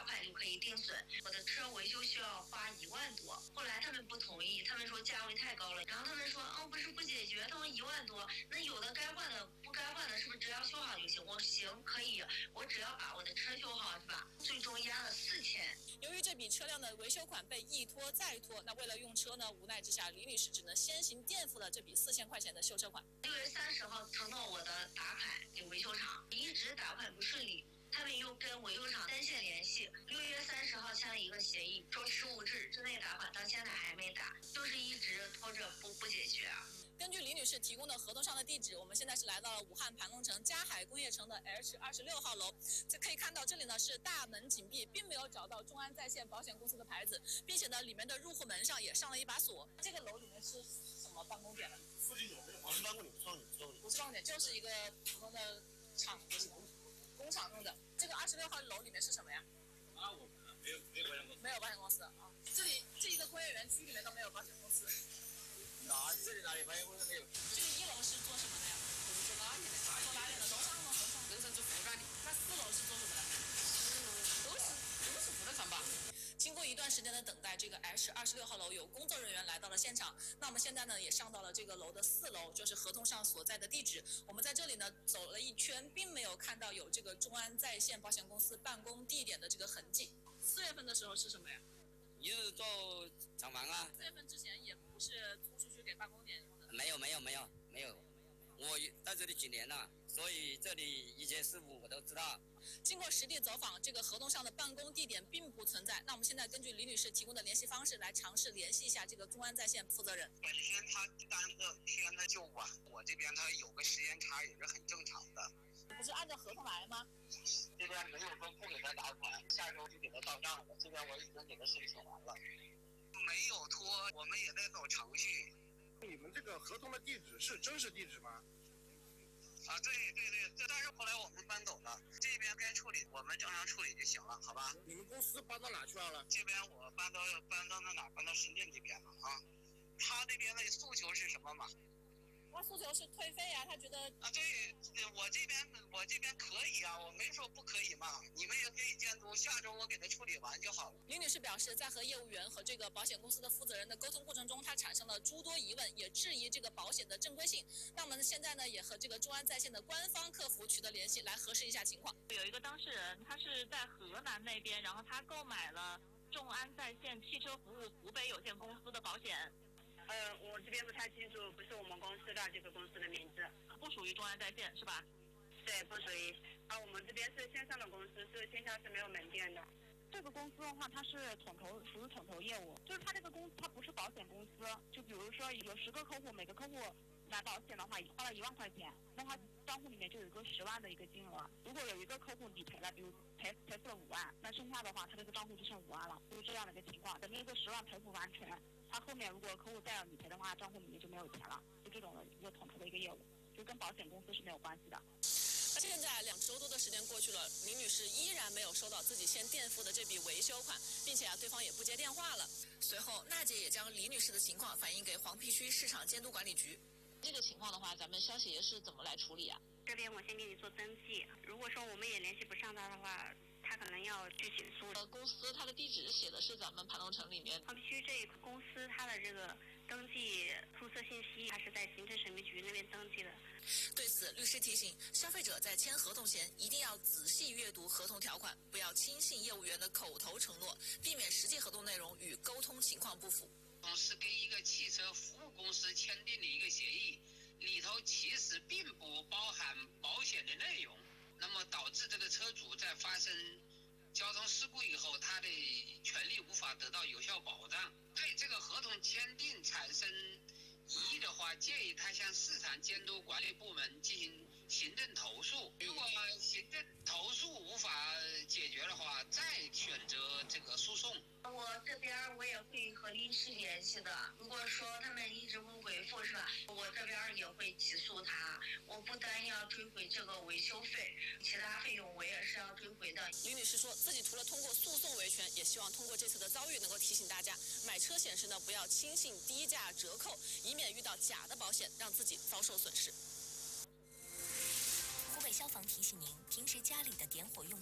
款就可以定损。我的车维修需要花1万多，后来他们不同意，他们说价位太高了。然后他们说，不是不解决，他们1万多，那有的该换的不该换的，是不是只要修好就行？我行可以，我只要把我的车修好是吧？最终压了4000。 由于这笔车辆的维修款被一拖再拖，那为了用车呢，无奈之下，李女士只能先行垫付了这笔4000块钱的修车款。 6月30号承诺我的打款给维修厂，一直打款不顺利。他们又跟维修厂单线联系，6月30号签了一个协议，说15日之内打款，到现在还没打，就是一直拖着不解决。 根据李女士提供的合同上的地址，我们现在是来到了武汉盘龙城嘉海工业城的 H26号楼。这可以看到，这里呢是大门紧闭，并没有找到众安在线保险公司的牌子，并且呢里面的入户门上也上了一把锁。这个楼里面是什么办公点呢？ 附近有没有？不是办公点，不是办公点，就是一个普通的厂，工厂用的。这个26号楼里面是什么呀？ 我们没有保险公司。 没有保险公司啊。这里这一个工业园区里面都没有保险公司。 这里哪里保险公司没有？ 这个1楼是做什么的呀？ 做拉链的。 做拉链的，楼上吗？ 楼上做护栏的。 那4楼是做什么的？ 都是负责上吧。 经过一段时间的等待，这个 H26号楼有工作人员来到了现场。那我们现在呢也上到了这个楼的4楼，就是合同上所在的地址。我们在这里呢走了一圈，并没有看到有这个众安在线保险公司办公地点的这个痕迹。4月份的时候是什么呀？ 也是做厂房啊。 4月份之前也不是租出去给办公点用的。 没有。我在这里几年了，所以这里一些事务我都知道。 经过实地走访，这个合同上的办公地点并不存在。那我们现在根据李女士提供的联系方式来尝试联系一下这个众安在线负责人。 本身他单个天的就晚，我这边他有个时间差也是很正常的。 不是按照合同来吗？ 这边没有说不给他打款，下周就给他到账了。这边我已经给他申请完了，没有拖，我们也在走程序。 你们这个合同的地址是真实地址吗？ 对，但是后来我们搬走了，这边该处理我们正常处理就行了，好吧？ 你们公司搬到哪去了？ 这边我搬到哪？搬到深圳这边了啊。他这边的诉求是什么嘛？ 他诉求是退费啊，他觉得对，我这边可以啊，我没说不可以嘛，你们也可以监督，下周我给他处理完就好了。 李女士表示，在和业务员和这个保险公司的负责人的沟通过程中，她产生了诸多疑问，也质疑这个保险的正规性。那我们现在呢，也和这个众安在线的官方客服取得联系，来核实一下情况。 有一个当事人，他是在河南那边，然后他购买了众安在线汽车服务湖北有限公司的保险。 我这边不太清楚，不是我们公司的这个公司的名字， 不属于众安在线是吧？ 对，不属于。我们这边是线上的公司，是线下是没有门店的。 这个公司的话，它是属于统筹业务，就是它这个公司它不是保险公司。就比如说有10个客户，每个客户买保险的话花了1万块钱，那他账户里面就有一个10万的一个金额。如果有一个客户理赔了，比如赔付了5万，那剩下的话他这个账户就剩5万了，就是这样的一个情况。等这个10万赔付完全，他后面如果客户再要理赔的话，账户里面就没有钱了，就这种的一个统筹的一个业务，就跟保险公司是没有关系的。 现在2周多的时间过去了，李女士依然没有收到自己先垫付的这笔维修款，并且对方也不接电话了。随后，娜姐也将李女士的情况反映给黄陂区市场监督管理局。这个情况的话，咱们消协是怎么来处理啊？ 这边我先给你做登记，如果说我们也联系不上他的话，他可能要去起诉。 公司它的地址写的是咱们盘龙城里面。 黄陂区这个公司它的这个登记注册信息，它是在行政审批局那边登记的。 对此，律师提醒消费者在签合同前一定要仔细阅读合同条款，不要轻信业务员的口头承诺，避免实际合同内容与沟通情况不符。 公司跟一个汽车服务公司签订的一个协议，里头其实并不包含保险的内容，那么导致这个车主在发生交通事故以后，他的权利无法得到有效保障。对这个合同签订产生异议的话，建议他向市场监督管理部门进行行政投诉。如果行政投诉无法解决的话，再选择这个诉讼。 我这边我也会和律师联系的，如果说他们一直不回复是吧，我这边也会起诉他。我不单要追回这个维修费，其他费用我也是要追回的。 李女士说自己除了通过诉讼维权，也希望通过这次的遭遇能够提醒大家，买车险时呢不要轻信低价折扣，以免遇到假的保险，让自己遭受损失。 湖北消防提醒您，平时家里的点火用